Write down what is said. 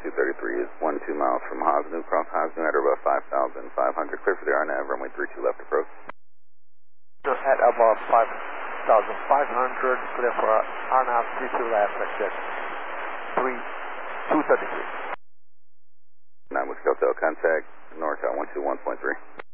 233 is 12 miles from Hosnu, cross Hosnu at about 5,500. Clear for the RNAV, runway 32 left approach. At about 5,500, clear for RNAV 32 left, exit 233. 9 Whiskey Hotel, contact NorCal 121.3.